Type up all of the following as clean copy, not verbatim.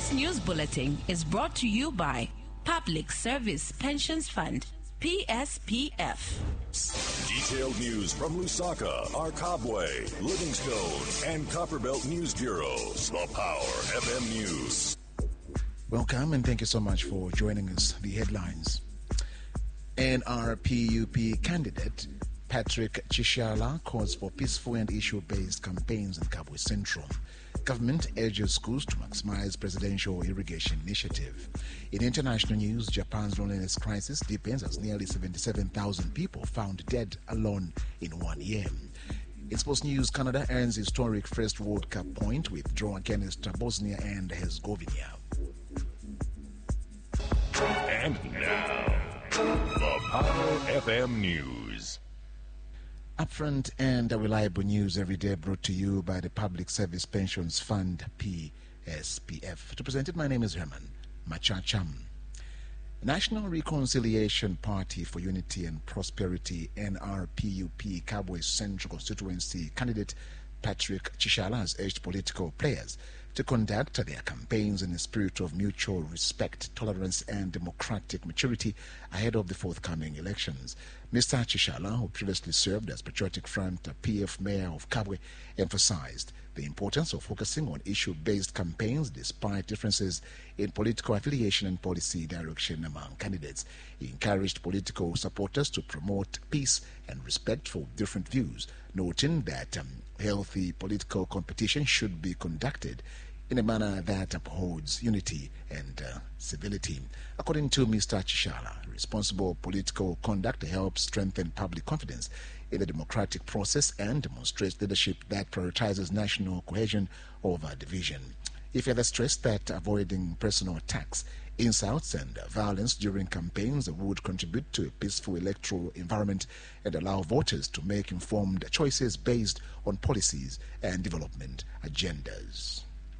This news bulletin is brought to you by Public Service Pensions Fund, PSPF. Detailed news from Lusaka, Arkabwe, Livingstone, and Copperbelt News Bureaus. The Power FM News. Welcome and thank you so much for joining us. The headlines. NRPUP candidate Patrick Chishala calls for peaceful and issue-based campaigns in Kabwe Central. Government urges schools to maximize presidential irrigation initiative. In international news, Japan's loneliness crisis deepens as nearly 77,000 people found dead alone in 1 year. In sports news, Canada earns historic first World Cup point with draw against Bosnia and Herzegovina. And now, the Power FM News. Upfront and reliable news every day brought to you by the Public Service Pensions Fund, PSPF. To present it, my name is Herman Machacham. National Reconciliation Party for Unity and Prosperity, NRPUP, Kabwe Central Constituency candidate Patrick Chishala has urged political players to conduct their campaigns in a spirit of mutual respect, tolerance, and democratic maturity ahead of the forthcoming elections. Mr. Chishala, who previously served as Patriotic Front PF Mayor of Kabwe, emphasized the importance of focusing on issue-based campaigns despite differences in political affiliation and policy direction among candidates. He encouraged political supporters to promote peace and respect for different views, noting that healthy political competition should be conducted in a manner that upholds unity and civility. According to Mr. Chishala, responsible political conduct helps strengthen public confidence in the democratic process and demonstrates leadership that prioritizes national cohesion over division. He further stressed that avoiding personal attacks, insults, and violence during campaigns would contribute to a peaceful electoral environment and allow voters to make informed choices based on policies and development agendas.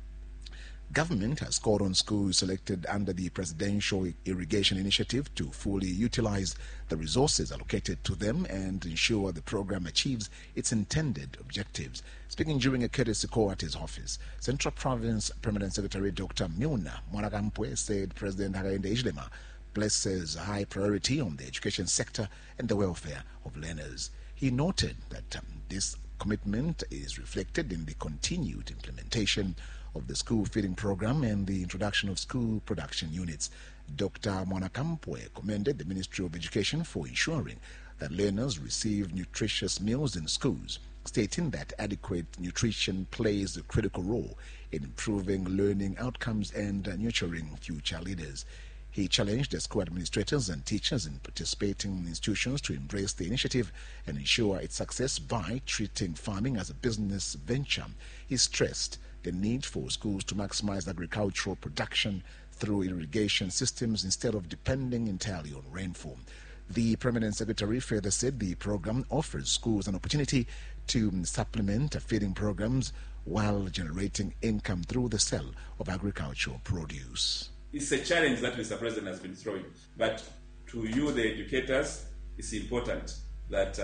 Government has called on schools selected under the Presidential Irrigation Initiative to fully utilize the resources allocated to them and ensure the program achieves its intended objectives. Speaking during a courtesy call at his office, Central Province Permanent Secretary Dr. Milna Mwanagampwe said President Hakainde Hichilema places high priority on the education sector and the welfare of learners. He noted that this commitment is reflected in the continued implementation of the school feeding program and the introduction of school production units. Dr. Mwanagampwe commended the Ministry of Education for ensuring that learners receive nutritious meals in schools, stating that adequate nutrition plays a critical role in improving learning outcomes and nurturing future leaders. He challenged the school administrators and teachers in participating institutions to embrace the initiative and ensure its success by treating farming as a business venture. He stressed the need for schools to maximize agricultural production through irrigation systems instead of depending entirely on rainfall. The Permanent Secretary further said the program offers schools an opportunity to supplement feeding programs while generating income through the sale of agricultural produce. It's a challenge that Mr. President has been throwing, but to you, the educators, it's important that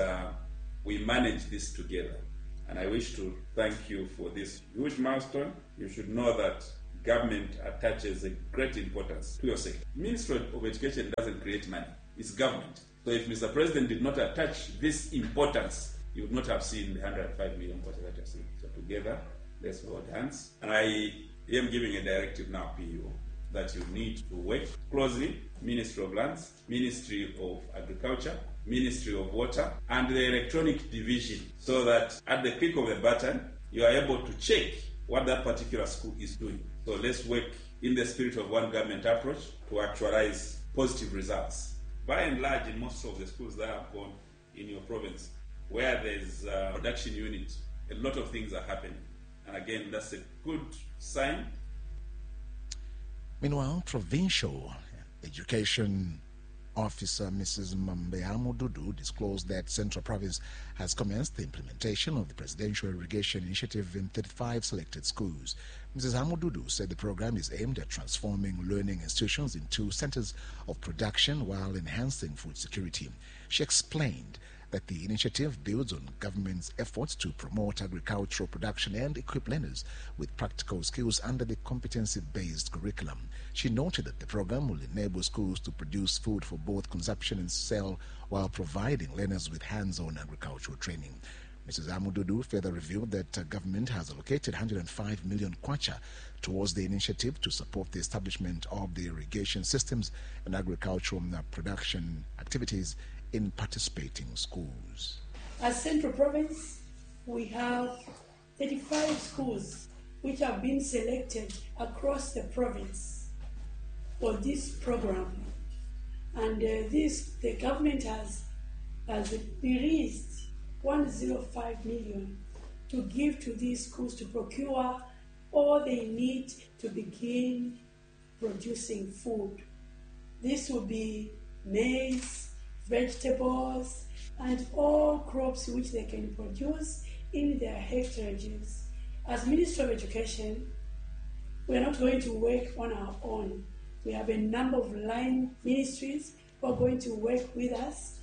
we manage this together. And I wish to thank you for this huge milestone. You should know that government attaches a great importance to your sector. Ministry of Education doesn't create money. It's government. So if Mr. President did not attach this importance, you would not have seen the 105 million that you have seen. So together, let's hold hands. And I am giving a directive now, PU, that you need to work closely, Ministry of Lands, Ministry of Agriculture, Ministry of Water, and the Electronic Division, so that at the click of a button, you are able to check what that particular school is doing. So let's work in the spirit of one government approach to actualize positive results. By and large, in most of the schools that have gone in your province, where there's a production unit, a lot of things are happening. And again, that's a good sign. Meanwhile, Provincial Education Officer Mrs. Mambeamu Dudu disclosed that Central Province has commenced the implementation of the Presidential Irrigation Initiative in 35 selected schools. Mrs. Hamududu said the program is aimed at transforming learning institutions into centers of production while enhancing food security. She explained that the initiative builds on government's efforts to promote agricultural production and equip learners with practical skills under the competency-based curriculum. She noted that the program will enable schools to produce food for both consumption and sale while providing learners with hands-on agricultural training. Mrs. Amududu further revealed that government has allocated 105 million kwacha towards the initiative to support the establishment of the irrigation systems and agricultural production activities in participating schools. As Central Province, we have 35 schools which have been selected across the province for this program. And the government has released 105 million to give to these schools to procure all they need to begin producing food. This will be maize, vegetables, and all crops which they can produce in their hectares. As Ministry of Education, we are not going to work on our own. We have a number of line ministries who are going to work with us.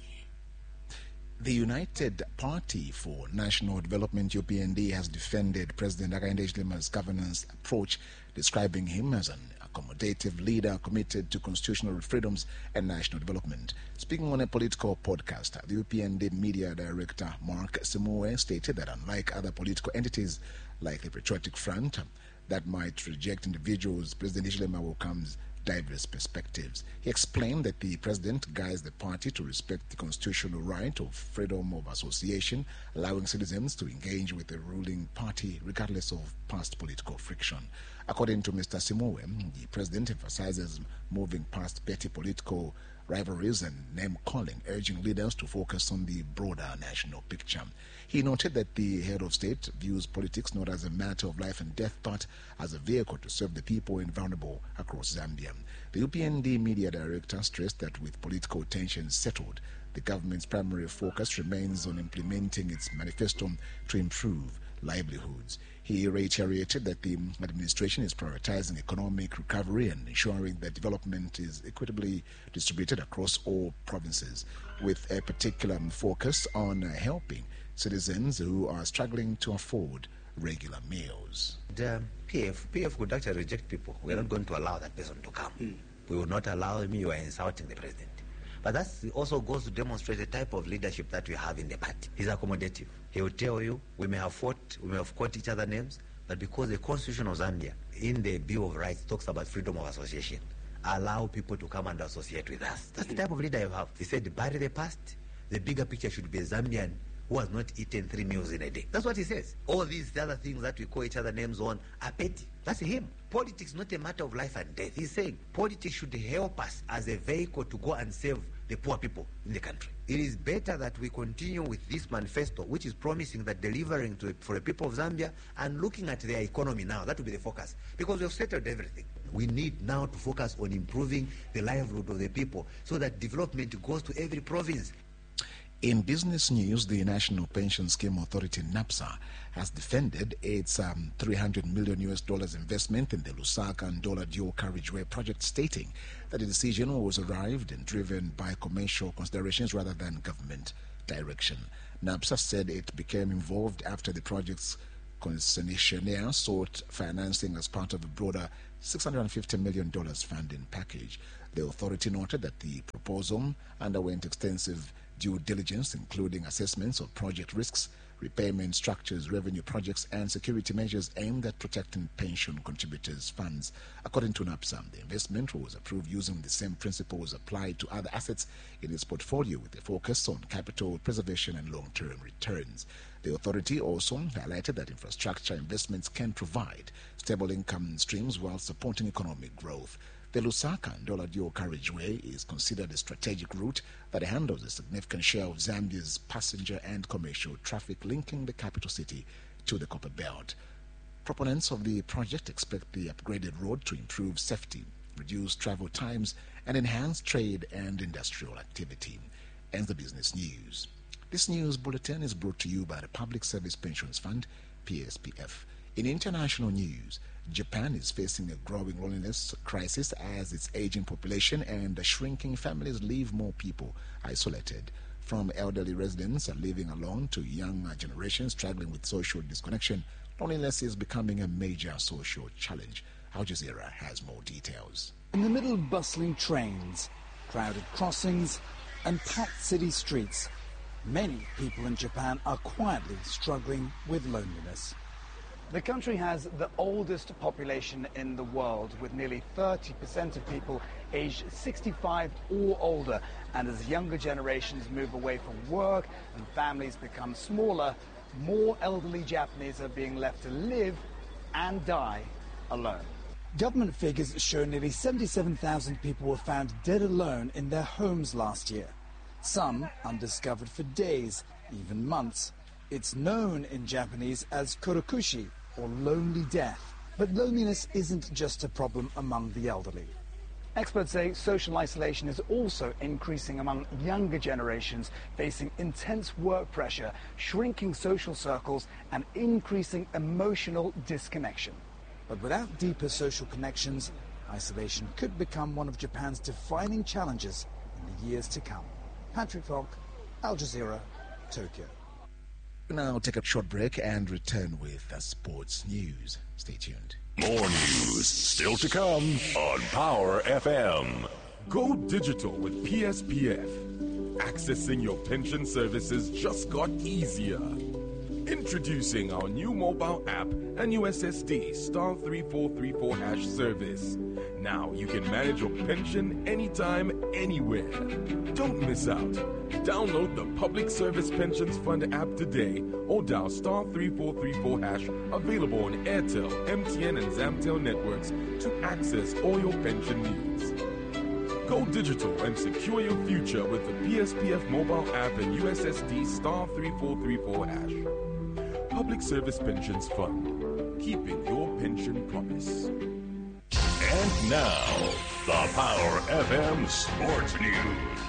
The United Party for National Development, UPND, has defended President Hakainde Hichilema's governance approach, describing him as an accommodative leader committed to constitutional freedoms and national development. Speaking on a political podcast, the UPND media director Mark Simue stated that unlike other political entities like the Patriotic Front that might reject individuals, President Hichilema welcomes diverse perspectives. He explained that the president guides the party to respect the constitutional right of freedom of association, allowing citizens to engage with the ruling party regardless of past political friction. According to Mr. Simue, the president emphasizes moving past petty political rivalries and name-calling, urging leaders to focus on the broader national picture. He noted that the head of state views politics not as a matter of life and death, but as a vehicle to serve the people and vulnerable across Zambia. The UPND media director stressed that with political tensions settled, the government's primary focus remains on implementing its manifesto to improve livelihoods. He reiterated that the administration is prioritizing economic recovery and ensuring that development is equitably distributed across all provinces, with a particular focus on helping citizens who are struggling to afford regular meals. The PF would actually reject people. We are not going to allow that person to come. We will not allow him. You are insulting the president. But that also goes to demonstrate the type of leadership that we have in the party. He's accommodative. He will tell you, we may have fought, we may have called each other names, but because the Constitution of Zambia, in the Bill of Rights, talks about freedom of association, allow people to come and associate with us. That's the type of leader you have. He said, bury the past. The bigger picture should be a Zambian who has not eaten 3 meals in a day. That's what he says. All these other things that we call each other names on are petty. That's him. Politics is not a matter of life and death. He's saying politics should help us as a vehicle to go and save the poor people in the country. It is better that we continue with this manifesto, which is promising that delivering for the people of Zambia and looking at their economy now. That will be the focus, because we have settled everything. We need now to focus on improving the livelihood of the people so that development goes to every province. In business news, the National Pension Scheme Authority, NAPSA, has defended its $300 million investment in the Lusaka and Ndola Dual Carriageway project, stating that the decision was arrived and driven by commercial considerations rather than government direction. NAPSA said it became involved after the project's concessionaire sought financing as part of a broader $650 million funding package. The authority noted that the proposal underwent extensive due diligence, including assessments of project risks, repayment structures, revenue projects, and security measures aimed at protecting pension contributors' funds. According to NAPSA, the investment was approved using the same principles applied to other assets in its portfolio, with a focus on capital preservation and long-term returns. The authority also highlighted that infrastructure investments can provide stable income streams while supporting economic growth. The Lusaka and Ndola Dual Carriageway is considered a strategic route that handles a significant share of Zambia's passenger and commercial traffic, linking the capital city to the Copper Belt. Proponents of the project expect the upgraded road to improve safety, reduce travel times, and enhance trade and industrial activity. Ends the business news. This news bulletin is brought to you by the Public Service Pensions Fund, PSPF. In international news, Japan is facing a growing loneliness crisis as its aging population and shrinking families leave more people isolated. from elderly residents living alone to young generations struggling with social disconnection, loneliness is becoming a major social challenge. Al Jazeera has more details. In the middle of bustling trains, crowded crossings, and packed city streets, many people in Japan are quietly struggling with loneliness. The country has the oldest population in the world, with nearly 30% of people aged 65 or older. And as younger generations move away from work and families become smaller, more elderly Japanese are being left to live and die alone. Government figures show nearly 77,000 people were found dead alone in their homes last year. Some undiscovered for days, even months. It's known in Japanese as korokushi, or lonely death. But loneliness isn't just a problem among the elderly. Experts say social isolation is also increasing among younger generations, facing intense work pressure, shrinking social circles, and increasing emotional disconnection. But without deeper social connections, isolation could become one of Japan's defining challenges in the years to come. Patrick Falk, Al Jazeera, Tokyo. Now take a short break and return with the sports news. Stay tuned. More news still to come on Power FM. Go digital with PSPF. Accessing your pension services just got easier. Introducing our new mobile app and USSD star 3434 hash service. Now you can manage your pension anytime, anywhere. Don't miss out. Download the Public Service Pensions Fund app today or dial star 3434 hash, available on Airtel, MTN, and Zamtel networks to access all your pension needs. Go digital and secure your future with the PSPF mobile app and USSD star 3434 hash. Public Service Pensions Fund, keeping your pension promise. And now, the Power FM Sports News.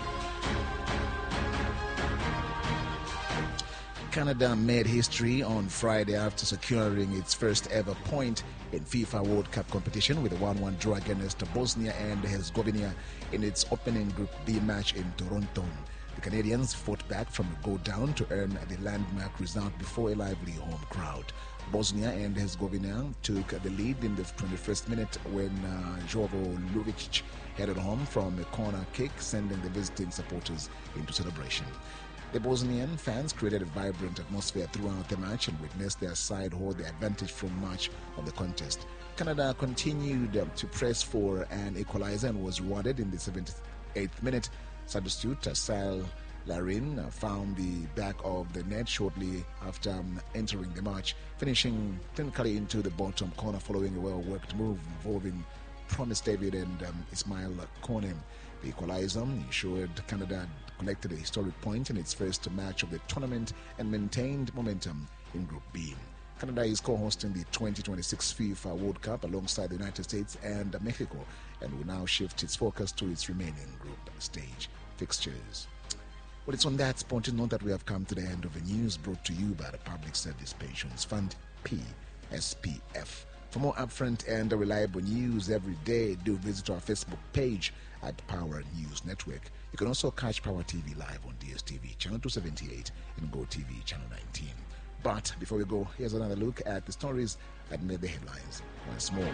Canada made history on Friday after securing its first ever point in FIFA World Cup competition with a 1-1 draw against Bosnia and Herzegovina in its opening Group B match in Toronto. The Canadians fought back from a goal down to earn the landmark result before a lively home crowd. Bosnia and Herzegovina took the lead in the 21st minute when Jovo Ljubic headed home from a corner kick, sending the visiting supporters into celebration. The Bosnian fans created a vibrant atmosphere throughout the match and witnessed their side hold the advantage from much of the contest. Canada continued to press for an equalizer and was rewarded in the 78th minute. Substitute Sal Larin found the back of the net shortly after entering the match, finishing clinically into the bottom corner following a well-worked move involving Promise David and Ismail Konem. The equalizer ensured Canada collected a historic point in its first match of the tournament and maintained momentum in Group B. Canada is co-hosting the 2026 FIFA World Cup alongside the United States and Mexico, and will now shift its focus to its remaining group stage fixtures. Well, it's on that spontaneous note that we have come to the end of the news brought to you by the Public Service Pensions Fund, PSPF. For more upfront and reliable news every day, do visit our Facebook page at Power News Network. You can also catch Power TV live on DSTV channel 278 and GoTV channel 19. But before we go, here's another look at the stories that made the headlines once more.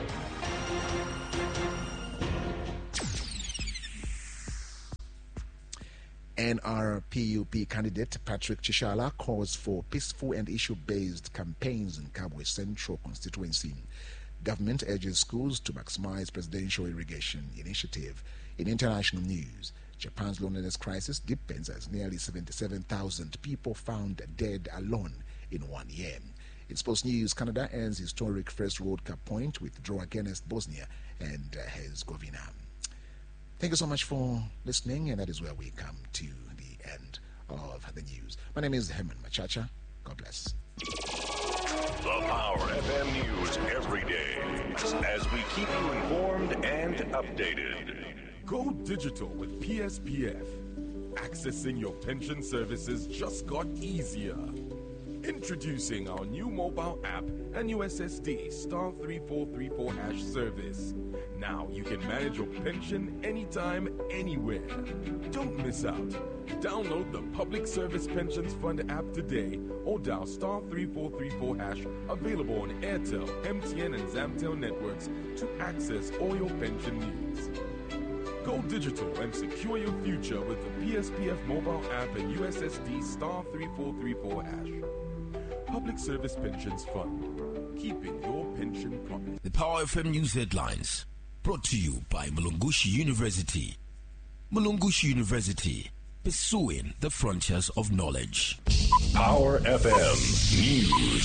NRPUP candidate Patrick Chishala calls for peaceful and issue-based campaigns in Kabwe Central constituency. Government urges schools to maximize presidential irrigation initiative. In international news, Japan's loneliness crisis deepens as nearly 77,000 people found dead alone in 1 year. In sports news, Canada earns historic first World Cup point with draw against Bosnia and Herzegovina. Thank you so much for listening, and that is where we come to the end of the news. My name is Herman Machacha. God bless. The Power FM News every day as we keep you informed and updated. Go digital with PSPF. Accessing your pension services just got easier. Introducing our new mobile app and USSD *3434# service. Now you can manage your pension anytime, anywhere. Don't miss out. Download the Public Service Pensions Fund app today or dial *3434# available on Airtel, MTN and Zamtel networks to access all your pension needs. Go digital and secure your future with the PSPF mobile app and USSD *3434#. Public Service Pensions Fund, keeping your pension promise. The Power FM News headlines, brought to you by Mulungushi University. Mulungushi University, pursuing the frontiers of knowledge. Power FM News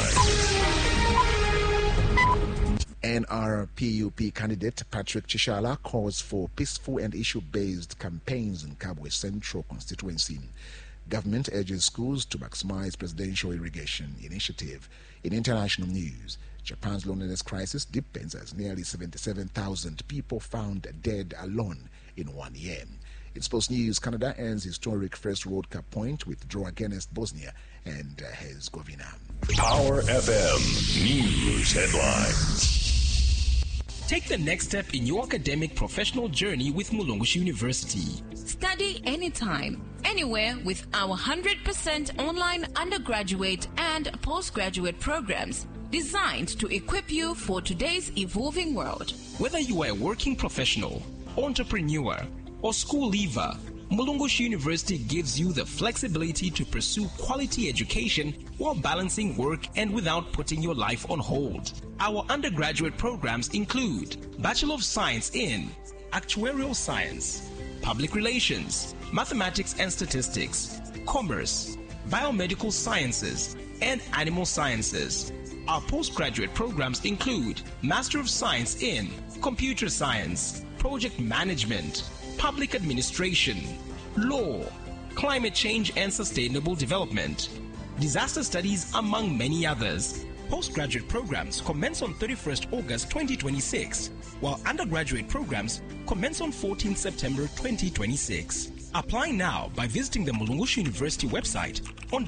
Headlines. NRPUP candidate Patrick Chishala calls for peaceful and issue-based campaigns in Kabwe Central constituency. Government urges schools to maximize presidential irrigation initiative. In international news, Japan's loneliness crisis deepens as nearly 77,000 people found dead alone in 1 year. In sports news, Canada ends historic first World Cup point with draw against Bosnia and Herzegovina. Power FM News Headlines. Take the next step in your academic professional journey with Mulungushi University. Study anytime, anywhere with our 100% online undergraduate and postgraduate programs designed to equip you for today's evolving world. Whether you are a working professional, entrepreneur, or school leaver, Mulungushi University gives you the flexibility to pursue quality education while balancing work and without putting your life on hold. Our undergraduate programs include Bachelor of Science in Actuarial Science, Public Relations, Mathematics and Statistics, Commerce, Biomedical Sciences, and Animal Sciences. Our postgraduate programs include Master of Science in Computer Science, Project Management, Public Administration, Law, Climate Change and Sustainable Development, Disaster Studies, among many others. Postgraduate programs commence on 31st August 2026, while undergraduate programs commence on 14th September 2026. Apply now by visiting the Mulungushi University website on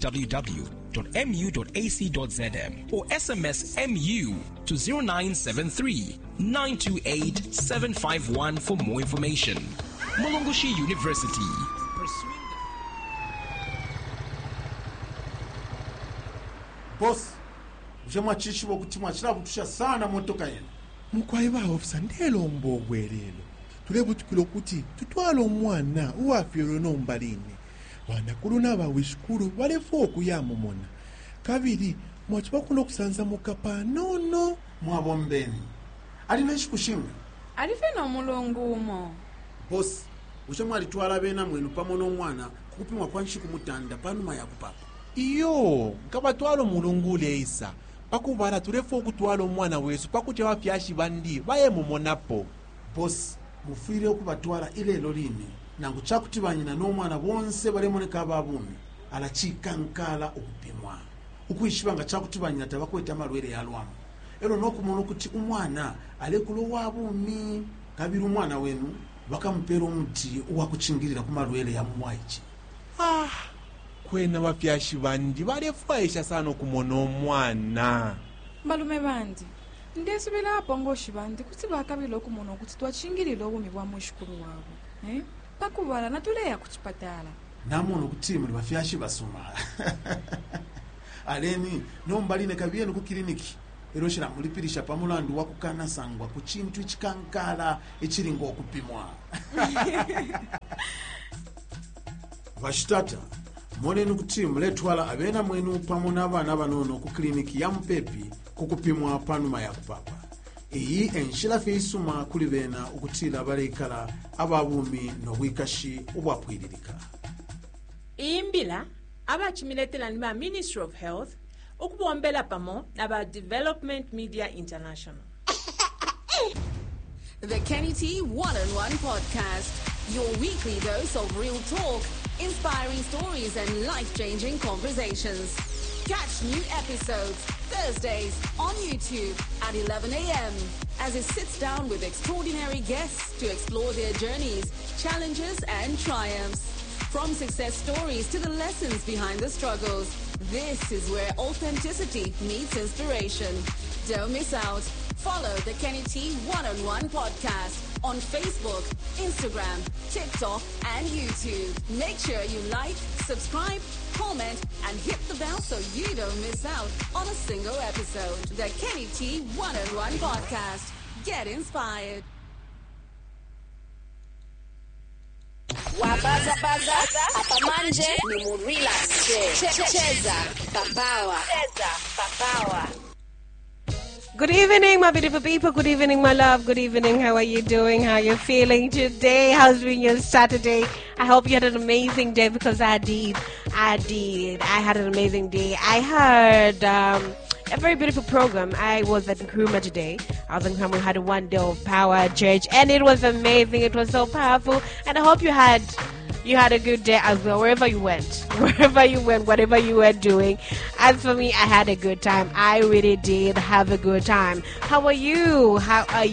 www.mu.ac.zm or SMS MU to 0973 928 751 for more information. Mulungushi University. Boss, ujamwa chichi wokutimwa chilabutusha sana motoka yenu. Mukwaiba ofisa ndelo mbogwerelo. Tulebutukilo kuti tutwala omwana uwafiro nombalini. Wanakulu n'abawishukulu balefu okuyamumona. Kabiri mwachipa kuno kusanza mukapa nono mwabombeni. Alina ekikushimwe. Alife n'omulongo umo. Boss, ujamwa alitwala bena mwenu pamo n'omwana kukupimwa kwanshi kumutanda panuma ya kupapa. Iyo nkabatwala omulungule isa. Pakubala tulefu okutwala omwana wesu pakuti abafyashi bandi baye mumonapo. Boss, mufire okubatwala ilelo lini nangu chakutibanyina n'omwana bonse balemoneka ababumi alachikankala okupimwa ukuyishibanga chakutibanyina tabakweta amalwere yalwamu ero nokumona okuti umwana alekulo wabumi kabiri umwana wenu bakampera omuti owakuchingirira ku malwere ya mwaiki. Kwena bafyashi bandi balefuaisha sana okumona omwana. Balume bandi ndesubira apo ngoshibandi kuti bakabilo okumona okuti twachingirira obumi bwa mwishukulu wabo. Pakubala natuleya kuchipatala. Namono kuti muri bafyashi basoma. Aleni nombaline kabiyeno ku kliniki. Ero shira mulipirisha pamulandu wakukana sangwa ku chintu chikankala echiringo okupimwa. Vashitata monenu kuti muletwala abena mwenu pamo n'abana banono ku kliniki ya Mupepi kukupimwa panuma ya kupapa. Iyi enshila feisuma kuli bena ukutila balekala ababumi n'obwikashi obwapwiririka. Imbila abachimiletela ni ba Ministry of Health ukubombela pamo na ba Development Media International. The Kenny T One-on-One Podcast, your weekly dose of real talk, inspiring stories and life-changing conversations. Catch new episodes Thursdays on YouTube at 11 a.m. as it sits down with extraordinary guests to explore their journeys, challenges and triumphs. From success stories to the lessons behind the struggles, This is where authenticity meets inspiration. Don't miss out. Follow the Kenny T One-on-One podcast on Facebook, Instagram, TikTok, and YouTube. Make sure you like, subscribe, comment, and hit the bell so you don't miss out on a single episode. The Kenny T One-on-One podcast. Get inspired. Wabazabaza hapa manje ni murelax. Cheza papawa. Good evening, my beautiful people. Good evening, my love. Good evening. How are you doing? How are you feeling today? How's been your Saturday? I hope you had an amazing day, because I did. I had an amazing day. I heard a very beautiful program. I was at Nkrumah today. I was in Nkrumah. We had a one day of power at church, and it was amazing. It was so powerful, and I hope you had a good day as well, wherever you went, whatever you were doing. As for me, I had a good time. I really did have a good time. How are you? How are